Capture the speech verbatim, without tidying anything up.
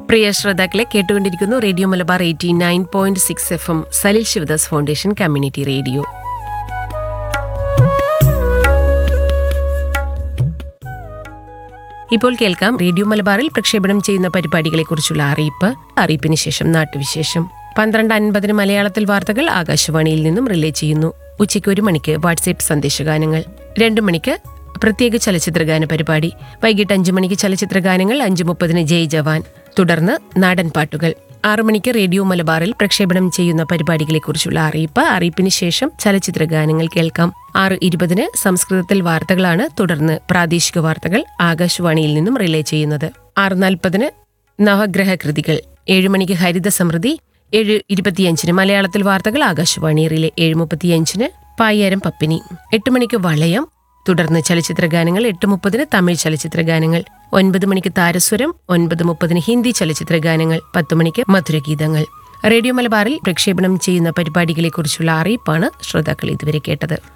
പ്രിയ ശ്രോതാക്കളെ, കേട്ടുകൊണ്ടിരിക്കുന്നു radio Malabar eighty nine point six F M, Salil Sivadas foundation community radio. ഇപ്പോൾ കേൾക്കാം റേഡിയോ മലബാറിൽ പ്രക്ഷേപണം ചെയ്യുന്ന പരിപാടികളെക്കുറിച്ചുള്ള അറിയിപ്പ്. അറിയിപ്പിന് ശേഷം നാട്ടുവിശേഷം. പന്ത്രണ്ട് അൻപതിന് മലയാളത്തിൽ വാർത്തകൾ ആകാശവാണിയിൽ നിന്നും റിലേ ചെയ്യുന്നു. ഉച്ചയ്ക്ക് ഒരു മണിക്ക് വാട്സ്ആപ്പ് സന്ദേശഗാനങ്ങൾ. രണ്ടു മണിക്ക് പ്രത്യേക ചലച്ചിത്രഗാന പരിപാടി. വൈകിട്ട് അഞ്ചു മണിക്ക് ചലച്ചിത്രഗാനങ്ങൾ. അഞ്ചു മുപ്പതിന് ജയ് ജവാൻ. തുടർന്ന് നാടൻ പാട്ടുകൾ. ആറു മണിക്ക് റേഡിയോ മലബാറിൽ പ്രക്ഷേപണം ചെയ്യുന്ന പരിപാടികളെക്കുറിച്ചുള്ള അറിയിപ്പ്. അറിയിപ്പിന് ശേഷം ചലച്ചിത്രഗാനങ്ങൾ കേൾക്കാം. ആറ് ഇരുപതിന് സംസ്കൃതത്തിൽ വാർത്തകളാണ്. തുടർന്ന് പ്രാദേശിക വാർത്തകൾ ആകാശവാണിയിൽ നിന്നും റിലേ ചെയ്യുന്നത്. ആറ് നാൽപ്പതിന് നവഗ്രഹ കൃതികൾ. ഏഴു മണിക്ക് ഹരിത സമൃദ്ധി. ഏഴ് ഇരുപത്തിയഞ്ചിന് മലയാളത്തിൽ വാർത്തകൾ ആകാശവാണി റിലേ. ഏഴ് മുപ്പത്തിയഞ്ചിന് പായ്യാരം പപ്പിനി. എട്ട് മണിക്ക് വളയം. തുടർന്ന് ചലച്ചിത്രഗാനങ്ങൾ. എട്ട് മുപ്പതിന് തമിഴ് ചലച്ചിത്രഗാനങ്ങൾ. ഒൻപത് മണിക്ക് താരസ്വരം. ഒൻപത് മുപ്പതിന് ഹിന്ദി ചലച്ചിത്രഗാനങ്ങൾ. പത്ത് മണിക്ക് മധുരഗീതങ്ങൾ. റേഡിയോ മലബാറിൽ പ്രക്ഷേപണം ചെയ്യുന്ന പരിപാടികളെക്കുറിച്ചുള്ള അറിയിപ്പാണ് ശ്രോതാക്കൾ ഇതുവരെ കേട്ടത്.